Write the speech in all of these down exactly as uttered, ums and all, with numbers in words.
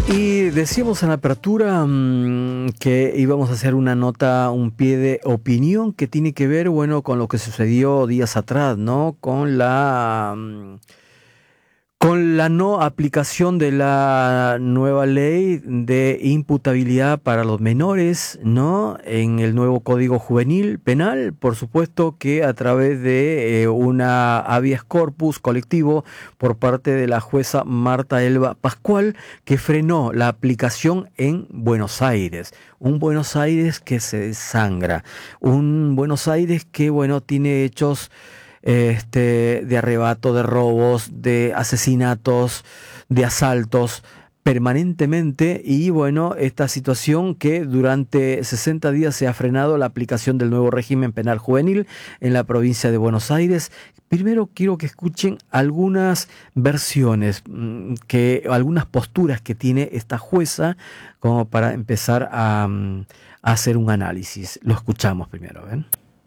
Y decíamos en la apertura mmm, que íbamos a hacer una nota, un pie de opinión que tiene que ver, bueno, con lo que sucedió días atrás, ¿no? Con la... Mmm, Con la no aplicación de la nueva ley de imputabilidad para los menores, ¿no? En el nuevo Código Juvenil Penal, por supuesto que a través de eh, una habeas corpus colectivo por parte de la jueza Marta Elba Pascual, que frenó la aplicación en Buenos Aires. Un Buenos Aires que se desangra, un Buenos Aires que, bueno, tiene hechos Este, de arrebato, de robos, de asesinatos, de asaltos permanentemente, y bueno, esta situación que durante sesenta días se ha frenado la aplicación del nuevo régimen penal juvenil en la provincia de Buenos Aires. Primero quiero que escuchen algunas versiones, que, algunas posturas que tiene esta jueza, como para empezar a, a hacer un análisis. Lo escuchamos primero, ¿ven?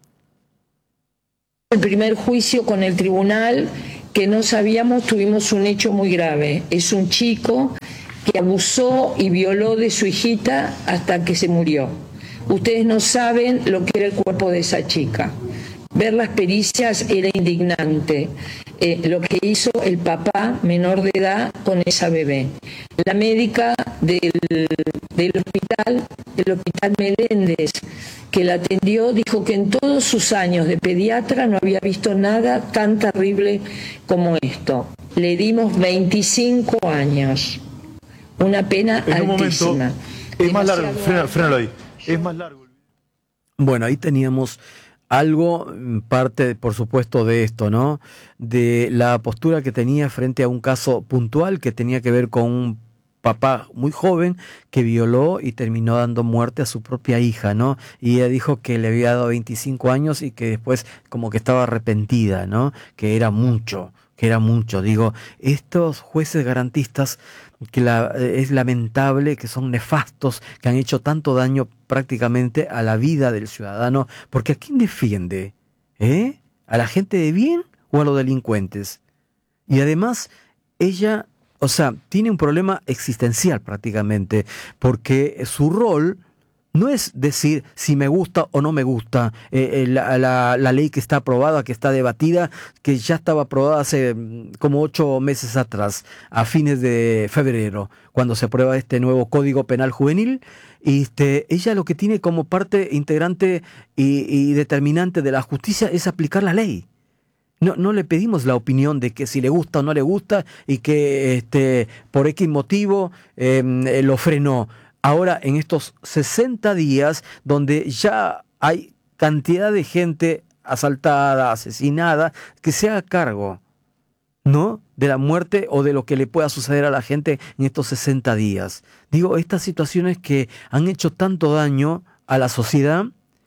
El primer juicio con el tribunal que no sabíamos, tuvimos un hecho muy grave. Es un chico que abusó y violó de su hijita hasta que se murió. Ustedes no saben lo que era el cuerpo de esa chica. Ver las pericias era indignante. Eh, lo que hizo el papá menor de edad con esa bebé. La médica del, del hospital, del hospital Meléndez, que la atendió, dijo que en todos sus años de pediatra no había visto nada tan terrible como esto. Le dimos veinticinco años. Una pena en un altísima. Momento, es más largo, frénalo, frénalo ahí. Es más largo. Bueno, ahí teníamos algo, parte, por supuesto, de esto, ¿no? De la postura que tenía frente a un caso puntual que tenía que ver con un papá muy joven que violó y terminó dando muerte a su propia hija, ¿no? Y ella dijo que le había dado veinticinco años y que después como que estaba arrepentida, ¿no? Que era mucho, que era mucho. Digo, estos jueces garantistas, que la, es lamentable, que son nefastos, que han hecho tanto daño prácticamente a la vida del ciudadano, porque ¿a quién defiende? ¿Eh? ¿A la gente de bien o a los delincuentes? Y además, ella, o sea, tiene un problema existencial prácticamente, porque su rol no es decir si me gusta o no me gusta eh, la, la, la ley que está aprobada, que está debatida, que ya estaba aprobada hace como ocho meses atrás, a fines de febrero, cuando se aprueba este nuevo Código Penal Juvenil. Y este, ella lo que tiene como parte integrante y, y determinante de la justicia es aplicar la ley. No, no le pedimos la opinión de que si le gusta o no le gusta y que este, por X motivo eh, lo frenó. Ahora, en estos sesenta días, donde ya hay cantidad de gente asaltada, asesinada, que se haga cargo, ¿no?, de la muerte o de lo que le pueda suceder a la gente en estos sesenta días. Digo, estas situaciones que han hecho tanto daño a la sociedad,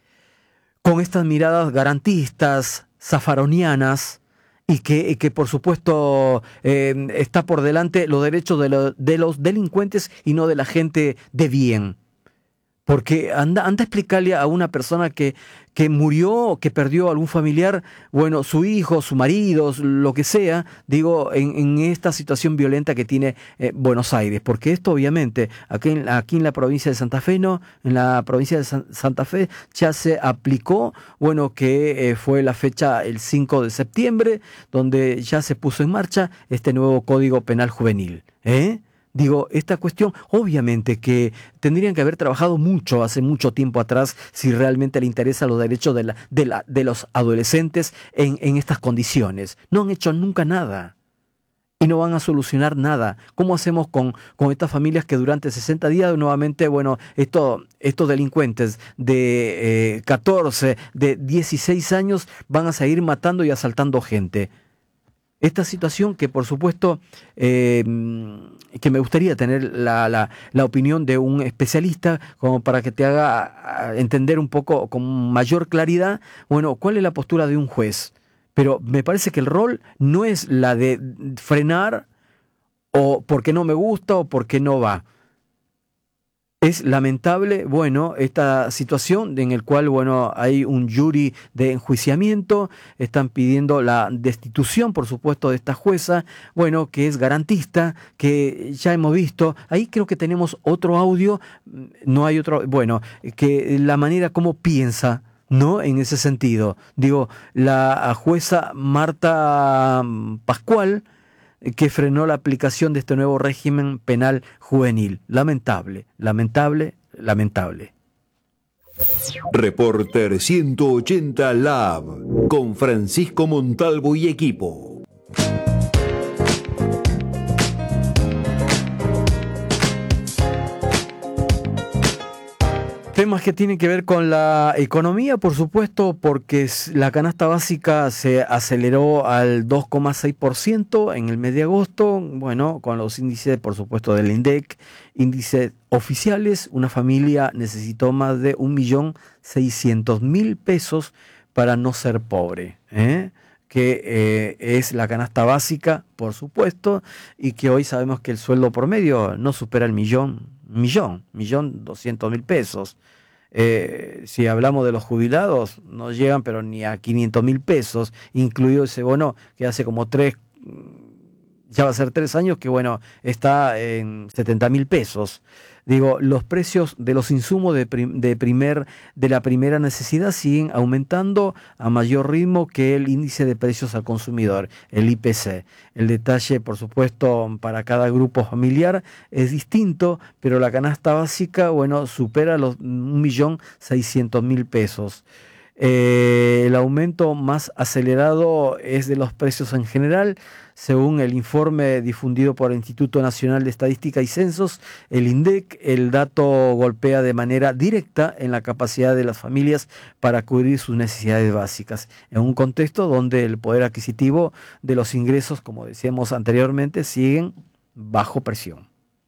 con estas miradas garantistas, zafaronianas, y que, y que por supuesto eh, está por delante los derechos de, lo, de los delincuentes y no de la gente de bien. Porque anda, anda a explicarle a una persona que, que murió, que perdió a algún familiar, bueno, su hijo, su marido, lo que sea, digo, en, en esta situación violenta que tiene eh, Buenos Aires. Porque esto obviamente, aquí en, aquí en la provincia de Santa Fe, no, en la provincia de San, Santa Fe ya se aplicó, bueno, que eh, fue la fecha el cinco de septiembre, donde ya se puso en marcha este nuevo Código Penal Juvenil, ¿eh? Digo, esta cuestión, obviamente que tendrían que haber trabajado mucho, hace mucho tiempo atrás, si realmente le interesan los derechos de, la, de, la, de los adolescentes en, en estas condiciones. No han hecho nunca nada y no van a solucionar nada. ¿Cómo hacemos con, con estas familias que durante sesenta días, nuevamente, bueno, esto, estos delincuentes de eh, catorce, de dieciséis años van a seguir matando y asaltando gente? Esta situación que, por supuesto, eh, que me gustaría tener la, la, la opinión de un especialista como para que te haga entender un poco con mayor claridad, bueno, cuál es la postura de un juez. Pero me parece que el rol no es la de frenar o porque no me gusta o porque no va. Es lamentable, bueno, esta situación en el cual, bueno, hay un jury de enjuiciamiento, están pidiendo la destitución, por supuesto, de esta jueza, bueno, que es garantista, que ya hemos visto, ahí creo que tenemos otro audio, no hay otro, bueno, que la manera como piensa, ¿no? En ese sentido, digo, la jueza Marta Pascual, que frenó la aplicación de este nuevo régimen penal juvenil. Lamentable, lamentable, lamentable. Reporter ciento ochenta Lab, con Francisco Montalvo y equipo. Temas que tienen que ver con la economía, por supuesto, porque la canasta básica se aceleró al dos coma seis por ciento en el mes de agosto, bueno, con los índices, por supuesto, del INDEC, índices oficiales. Una familia necesitó más de un millón seiscientos mil pesos para no ser pobre, ¿eh? que eh, es la canasta básica, por supuesto, y que hoy sabemos que el sueldo promedio no supera el millón, millón, millón doscientos mil pesos. Eh, si hablamos de los jubilados, no llegan pero ni a quinientos mil pesos, incluido ese bono que hace como tres, ya va a ser tres años, que bueno, está en setenta mil pesos. Digo, los precios de los insumos de, prim, de, primer, de la primera necesidad siguen aumentando a mayor ritmo que el índice de precios al consumidor, el I P C. El detalle, por supuesto, para cada grupo familiar es distinto, pero la canasta básica, bueno, supera los un millón seiscientos mil pesos. Eh, el aumento más acelerado es de los precios en general. Según el informe difundido por el Instituto Nacional de Estadística y Censos, el INDEC, el dato golpea de manera directa en la capacidad de las familias para cubrir sus necesidades básicas, en un contexto donde el poder adquisitivo de los ingresos, como decíamos anteriormente, siguen bajo presión.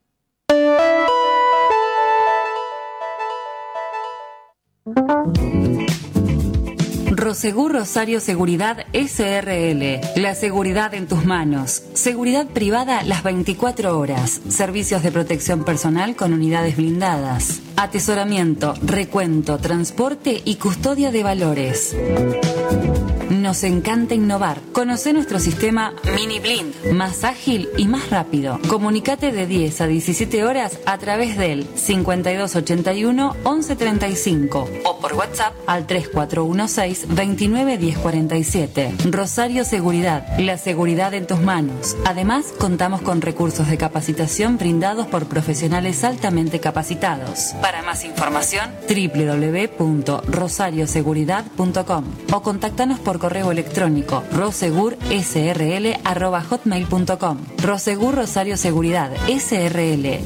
Prosegur Rosario Seguridad S R L. La seguridad en tus manos. Seguridad privada las veinticuatro horas. Servicios de protección personal con unidades blindadas. Atesoramiento, recuento, transporte y custodia de valores. Nos encanta innovar. Conoce nuestro sistema Mini Blind, más ágil y más rápido. Comunicate de diez a diecisiete horas a través del cincuenta y dos ochenta y uno once treinta y cinco o por WhatsApp al tres cuatro uno seis veintinueve diez cuarenta y siete. Rosario Seguridad, la seguridad en tus manos. Además, contamos con recursos de capacitación brindados por profesionales altamente capacitados. Para más información, doble u doble u doble u punto rosario seguridad punto com o contáctanos por correo electrónico rosegurSRL arroba hotmail punto com. Rosegur Rosario Seguridad S R L.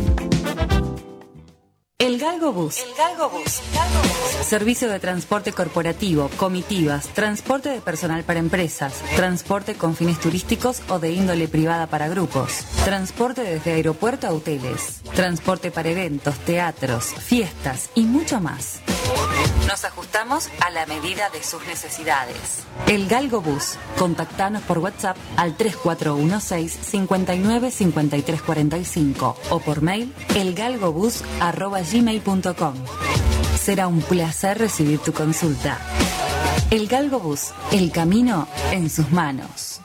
El Galgo Bus. El Galgo Bus. Servicio de transporte corporativo, comitivas, transporte de personal para empresas, transporte con fines turísticos o de índole privada para grupos, transporte desde aeropuerto a hoteles, transporte para eventos, teatros, fiestas y mucho más. Nos ajustamos a la medida de sus necesidades. El Galgo Bus. Contactanos por WhatsApp al tres cuatro uno seis cincuenta y nueve cincuenta y tres cuarenta y cinco o por mail elgalgobus arroba gmail punto com. Será un placer recibir tu consulta. El Galgo Bus. El camino en sus manos.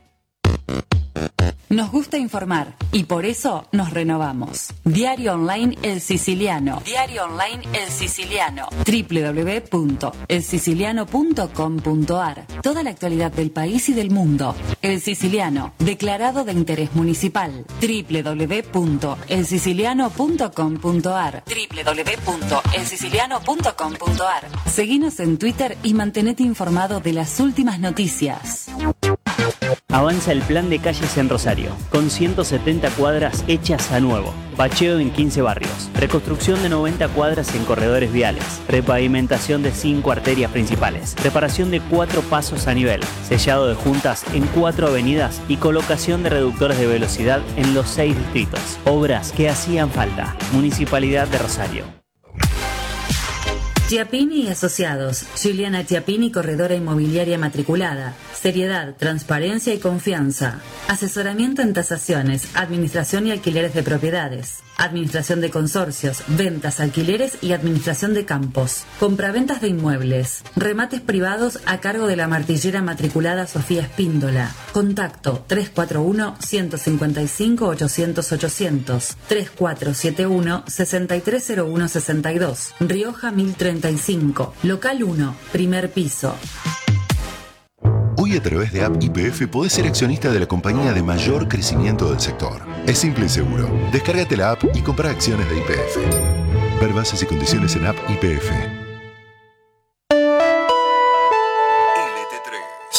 Nos gusta informar y por eso nos renovamos. Diario Online El Siciliano. Diario Online El Siciliano. doble u doble u doble u punto el siciliano punto com punto a r. Toda la actualidad del país y del mundo. El Siciliano, declarado de interés municipal. doble u doble u doble u punto el siciliano punto com punto a r. doble u doble u doble u punto el siciliano punto com punto a r. Seguinos en Twitter y mantenete informado de las últimas noticias. Avanza el plan de calles en Rosario, con ciento setenta cuadras hechas a nuevo, bacheo en quince barrios, reconstrucción de noventa cuadras en corredores viales, repavimentación de cinco arterias principales, reparación de cuatro pasos a nivel, sellado de juntas en cuatro avenidas y colocación de reductores de velocidad en los seis distritos. Obras que hacían falta. Municipalidad de Rosario. Chiappini y Asociados. Juliana Chiappini, corredora inmobiliaria matriculada. Seriedad, transparencia y confianza. Asesoramiento en tasaciones, administración y alquileres de propiedades. Administración de consorcios, ventas, alquileres y administración de campos. Compraventas de inmuebles. Remates privados a cargo de la martillera matriculada Sofía Espíndola. Contacto tres cuatro uno, uno cinco cinco, ochocientos, ochocientos. tres cuatro siete uno, seis tres cero uno seis dos. Rioja mil treinta y cinco. Local uno, primer piso. Hoy a través de App Y P F podés ser accionista de la compañía de mayor crecimiento del sector. Es simple y seguro. Descárgate la app y compra acciones de Y P F. Ver bases y condiciones en App Y P F. L T tres.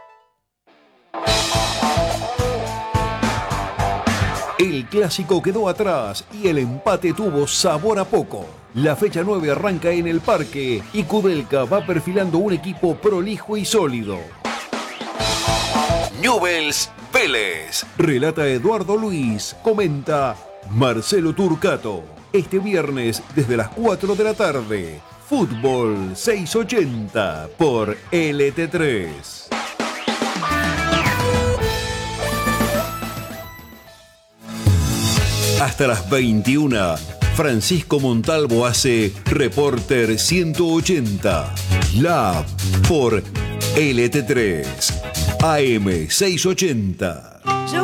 El clásico quedó atrás y el empate tuvo sabor a poco. La fecha nueve arranca en el Parque y Kudelka va perfilando un equipo prolijo y sólido. Newell's Vélez. Relata Eduardo Luis, comenta Marcelo Turcato. Este viernes desde las cuatro de la tarde, Fútbol seiscientos ochenta por L T tres. Hasta las veintiuna, Francisco Montalvo hace Reporter ciento ochenta, Lab por L T tres, A M seiscientos ochenta.